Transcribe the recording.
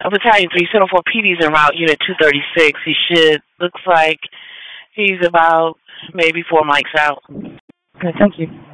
Battalion 374 PD's en route, Unit 236. Looks like he's about maybe 4 mics out. Okay, thank you.